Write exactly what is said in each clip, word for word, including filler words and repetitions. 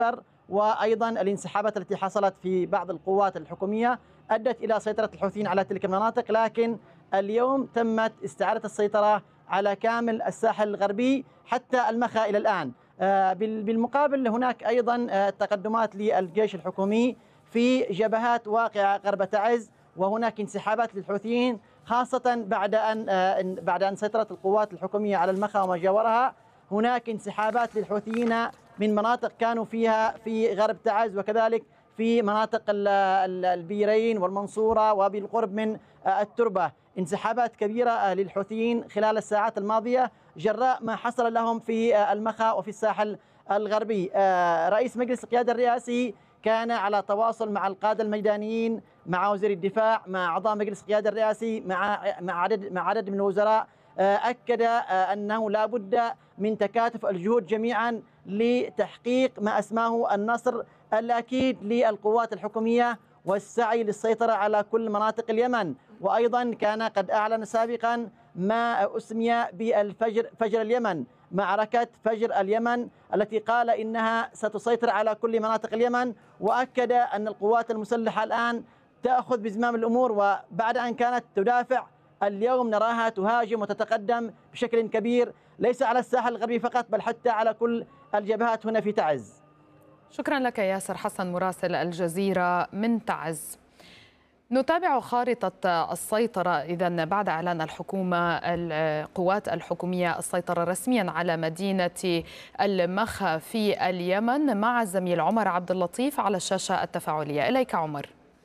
وأيضا الانسحابات التي حصلت في بعض القوات الحكومية أدت إلى سيطرة الحوثيين على تلك المناطق، لكن اليوم تمت استعادة السيطرة على كامل الساحل الغربي حتى المخا إلى الآن. بالمقابل هناك أيضا تقدمات للجيش الحكومي في جبهات واقعة غرب تعز، وهناك انسحابات للحوثيين خاصة بعد أن بعد أن سيطرت القوات الحكومية على المخا وما جاورها. هناك انسحابات للحوثيين من مناطق كانوا فيها في غرب تعز، وكذلك في مناطق البيرين والمنصورة وبالقرب من التربة. انسحابات كبيرة للحوثيين خلال الساعات الماضية جراء ما حصل لهم في المخا وفي الساحل الغربي. رئيس مجلس القيادة الرئاسي كان على تواصل مع القادة الميدانيين، مع وزير الدفاع، مع أعضاء مجلس القيادة الرئاسي، مع مع عدد مع عدد من الوزراء. أكد أنه لا بد من تكاتف الجهود جميعا لتحقيق ما أسماه النصر الأكيد للقوات الحكومية والسعي للسيطرة على كل مناطق اليمن. وأيضا كان قد أعلن سابقا ما أسمي بالفجر فجر اليمن، معركة فجر اليمن التي قال إنها ستسيطر على كل مناطق اليمن. وأكد أن القوات المسلحة الآن تأخذ بزمام الأمور، وبعد أن كانت تدافع اليوم نراها تهاجم وتتقدم بشكل كبير، ليس على الساحل الغربي فقط بل حتى على كل الجبهات هنا في تعز. شكرا لك ياسر حسن مراسل الجزيرة من تعز. نتابع خارطة السيطرة إذن بعد إعلان الحكومة القوات الحكومية السيطرة رسميا على مدينة المخا في اليمن مع الزميل عمر عبد اللطيف على الشاشة التفاعلية. إليك عمر.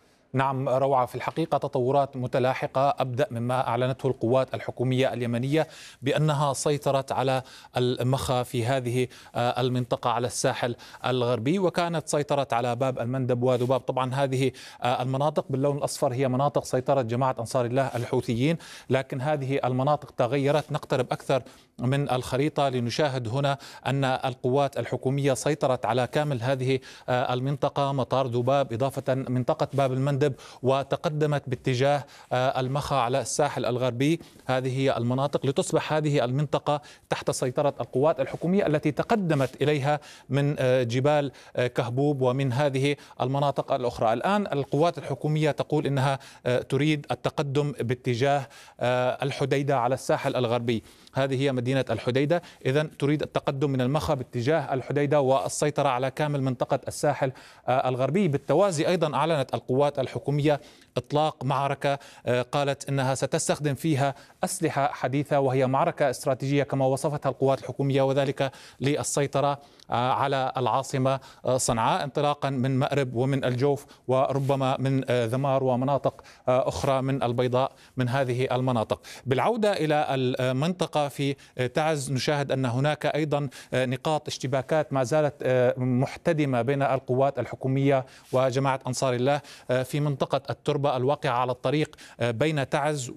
نعم روعة، في الحقيقة تطورات متلاحقة. أبدأ مما أعلنته القوات الحكومية اليمنية بأنها سيطرت على المخا في هذه المنطقة على الساحل الغربي، وكانت سيطرت على باب المندب وذباب. طبعا هذه المناطق باللون الأصفر هي مناطق سيطرة جماعة أنصار الله الحوثيين، لكن هذه المناطق تغيرت. نقترب أكثر من الخريطة لنشاهد هنا أن القوات الحكومية سيطرت على كامل هذه المنطقة، مطار ذباب إضافة منطقة باب المندب، وتقدمت باتجاه المخا على الساحل الغربي. هذه هي المناطق لتصبح هذه المنطقة تحت سيطرة القوات الحكومية التي تقدمت إليها من جبال كهبوب ومن هذه المناطق الأخرى. الآن القوات الحكومية تقول إنها تريد التقدم باتجاه الحديدة على الساحل الغربي. هذه هي مدينة الحديدة، إذن تريد التقدم من المخا باتجاه الحديدة والسيطرة على كامل منطقة الساحل الغربي. بالتوازي أيضا أعلنت القوات الحكومية إطلاق معركة قالت إنها ستستخدم فيها أسلحة حديثة، وهي معركة استراتيجية كما وصفتها القوات الحكومية، وذلك للسيطرة على العاصمة صنعاء انطلاقا من مأرب ومن الجوف وربما من ذمار ومناطق أخرى من البيضاء من هذه المناطق. بالعودة إلى المنطقة في تعز نشاهد أن هناك أيضا نقاط اشتباكات ما زالت محتدمة بين القوات الحكومية وجماعة أنصار الله في منطقة التربة الواقعة على الطريق بين تعز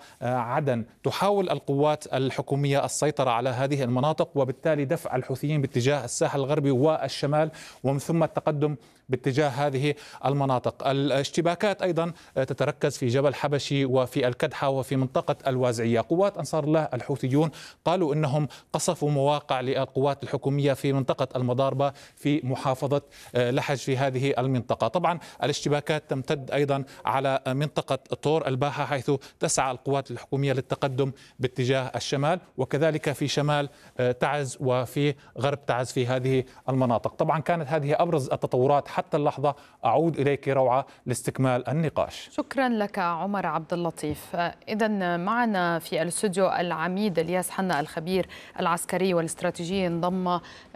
وعدن. تحاول القوات الحكومية السيطرة على هذه المناطق وبالتالي دفع الحوثيين باتجاه الساحل الغربي والشمال، ومن ثم التقدم باتجاه هذه المناطق. الاشتباكات أيضا تتركز في جبل حبشي وفي الكدحة وفي منطقة الوازعية. قوات أنصار الله الحوثيون قالوا إنهم قصفوا مواقع للقوات الحكومية في منطقة المضاربة في محافظة لحج في هذه المنطقة. طبعا الاشتباكات تمتد أيضا على منطقة طور الباحة، حيث تسعى القوات الحكومية للتقدم باتجاه الشمال، وكذلك في شمال تعز وفي غرب تعز في هذه المناطق. طبعا كانت هذه أبرز التطورات حتى اللحظة. أعود إليك روعة لاستكمال النقاش. شكرا لك عمر عبد اللطيف. إذن معنا في الاستوديو العميد الياس حنا الخبير العسكري والاستراتيجي انضم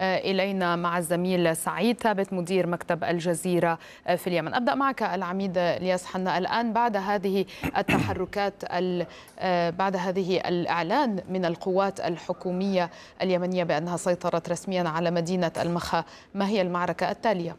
إلينا مع الزميل سعيد ثابت مدير مكتب الجزيرة في اليمن. أبدأ معك العميد الياس حنا. الآن بعد هذه التحركات بعد هذه الإعلان من القوات الحكومية اليمنية بأنها سيطرت رسميا على مدينة المخا، ما هي المعركة التالية؟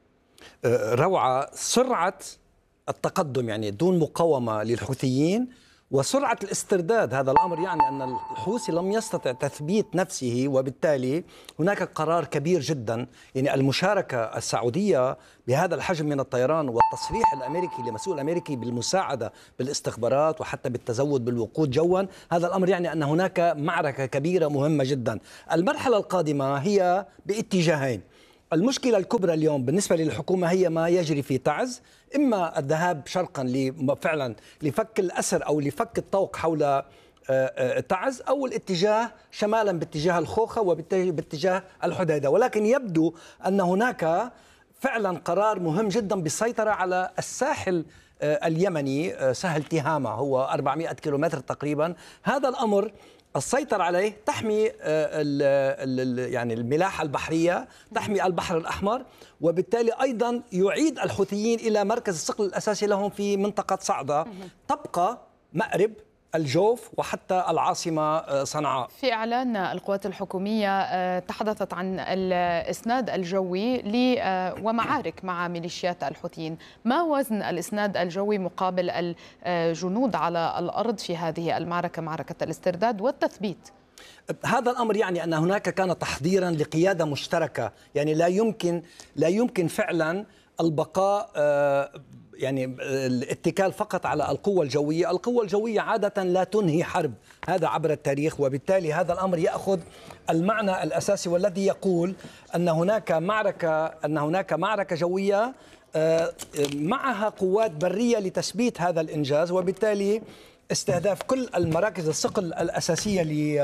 روعة، سرعة التقدم يعني دون مقاومة للحوثيين وسرعة الاسترداد. هذا الأمر يعني أن الحوثي لم يستطع تثبيت نفسه، وبالتالي هناك قرار كبير جدا. يعني المشاركة السعودية بهذا الحجم من الطيران والتصريح الأمريكي لمسؤول أمريكي بالمساعدة بالاستخبارات وحتى بالتزود بالوقود جوا، هذا الأمر يعني أن هناك معركة كبيرة مهمة جدا. المرحلة القادمة هي باتجاهين. المشكلة الكبرى اليوم بالنسبة للحكومة هي ما يجري في تعز، إما الذهاب شرقا فعلا لفك الأسر أو لفك الطوق حول تعز، أو الاتجاه شمالا باتجاه الخوخة وباتجاه الحديدة. ولكن يبدو أن هناك فعلا قرار مهم جدا بالسيطرة على الساحل اليمني، سهل تهامة، هو أربعمئة كيلومتر تقريبا. هذا الأمر السيطرة عليه تحمي يعني الملاحة البحرية، تحمي البحر الأحمر، وبالتالي أيضا يعيد الحوثيين إلى مركز الثقل الأساسي لهم في منطقة صعدة، تبقى مأرب، الجوف، وحتى العاصمة صنعاء. في إعلان القوات الحكومية تحدثت عن الإسناد الجوي ومعارك مع ميليشيات الحوثيين. ما وزن الإسناد الجوي مقابل الجنود على الأرض في هذه المعركة، معركة الاسترداد والتثبيت؟ هذا الأمر يعني أن هناك كان تحضيرا لقيادة مشتركة، يعني لا يمكن لا يمكن فعلا البقاء يعني الاتكال فقط على القوة الجوية. القوة الجوية عادة لا تنهي حرب، هذا عبر التاريخ، وبالتالي هذا الأمر يأخذ المعنى الأساسي والذي يقول أن هناك معركة أن هناك معركة جوية معها قوات برية لتثبيت هذا الإنجاز، وبالتالي استهداف كل المراكز الثقل الأساسية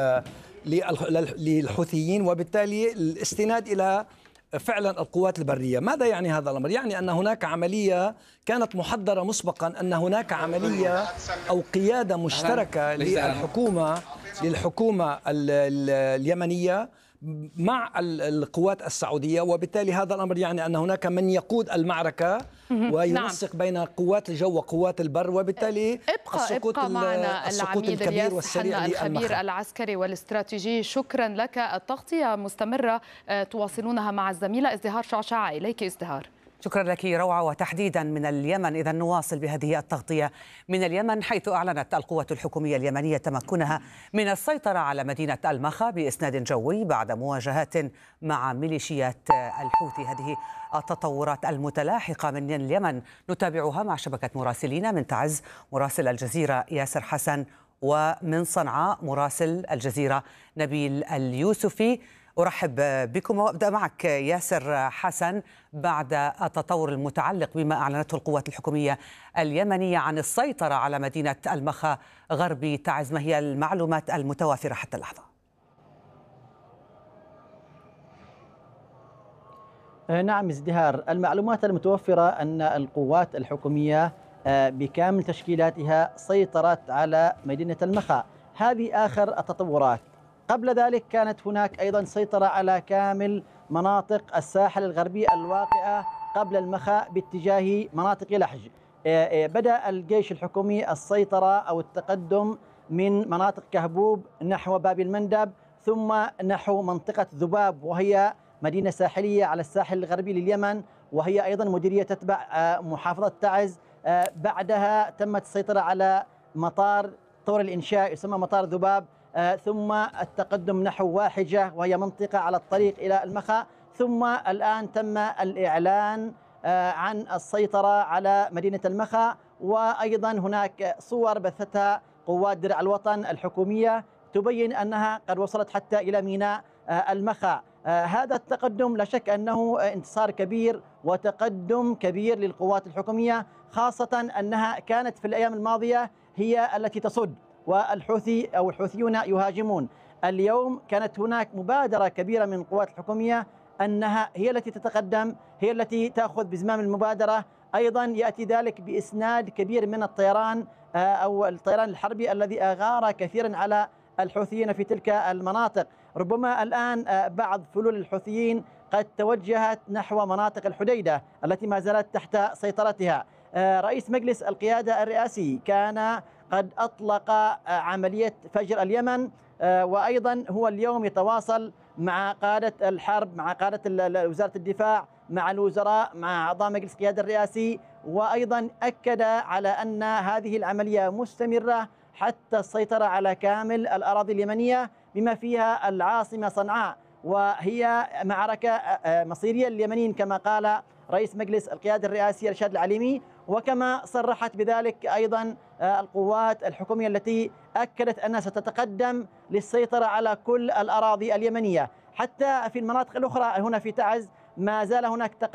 للحوثيين، وبالتالي الاستناد إلى فعلا القوات البرية. ماذا يعني هذا الأمر؟ يعني أن هناك عملية كانت محضرة مسبقا، أن هناك عملية أو قيادة مشتركة للحكومة للحكومة اليمنية مع القوات السعودية، وبالتالي هذا الأمر يعني أن هناك من يقود المعركة وينسق نعم. بين قوات الجو وقوات البر، وبالتالي ابقى السقوط ابقى معنا العميد الياس حنا الخبير العسكري والاستراتيجي. شكرا لك. التغطية مستمرة تواصلونها مع الزميلة ازدهار شعشاع. إليك ازدهار. شكرا لك روعة. وتحديدا من اليمن، إذا نواصل بهذه التغطية من اليمن، حيث أعلنت القوات الحكومية اليمنية تمكنها من السيطرة على مدينة المخا بإسناد جوي بعد مواجهات مع ميليشيات الحوثي. هذه التطورات المتلاحقة من اليمن نتابعها مع شبكة مراسلين: من تعز مراسل الجزيرة ياسر حسن، ومن صنعاء مراسل الجزيرة نبيل اليوسفي. أرحب بكم وأبدأ معك ياسر حسن. بعد التطور المتعلق بما أعلنته القوات الحكومية اليمنية عن السيطرة على مدينة المخا غربي تعز، ما هي المعلومات المتوافرة حتى اللحظة؟ نعم ازدهار، المعلومات المتوفرة أن القوات الحكومية بكامل تشكيلاتها سيطرت على مدينة المخا. هذه آخر التطورات. قبل ذلك كانت هناك أيضا سيطرة على كامل مناطق الساحل الغربي الواقعة قبل المخا باتجاه مناطق لحج. بدأ الجيش الحكومي السيطرة أو التقدم من مناطق كهبوب نحو باب المندب، ثم نحو منطقة ذباب، وهي مدينة ساحلية على الساحل الغربي لليمن، وهي أيضا مديرية تتبع محافظة تعز. بعدها تمت السيطرة على مطار طور الإنشاء يسمى مطار ذباب، ثم التقدم نحو واحجة وهي منطقة على الطريق إلى المخا، ثم الآن تم الإعلان عن السيطرة على مدينة المخا. وأيضا هناك صور بثتها قوات درع الوطن الحكومية تبين أنها قد وصلت حتى إلى ميناء المخا. هذا التقدم لا شك أنه انتصار كبير وتقدم كبير للقوات الحكومية، خاصة أنها كانت في الأيام الماضية هي التي تصد والحوثي أو الحوثيون يهاجمون. اليوم كانت هناك مبادرة كبيرة من القوات الحكومية أنها هي التي تتقدم، هي التي تأخذ بزمام المبادرة. أيضا يأتي ذلك بإسناد كبير من الطيران أو الطيران الحربي الذي أغار كثيرا على الحوثيين في تلك المناطق. ربما الآن بعض فلول الحوثيين قد توجهت نحو مناطق الحديدة التي ما زالت تحت سيطرتها. رئيس مجلس القيادة الرئاسي كان قد أطلق عملية فجر اليمن، وأيضا هو اليوم يتواصل مع قادة الحرب، مع قادة وزارة الدفاع، مع الوزراء، مع أعضاء مجلس القيادة الرئاسي، وأيضا أكد على أن هذه العملية مستمرة حتى السيطرة على كامل الأراضي اليمنية بما فيها العاصمة صنعاء، وهي معركة مصيرية لليمنيين كما قال رئيس مجلس القيادة الرئاسي رشاد العليمي. وكما صرحت بذلك أيضا القوات الحكومية التي أكدت أنها ستتقدم للسيطرة على كل الأراضي اليمنية. حتى في المناطق الأخرى هنا في تعز ما زال هناك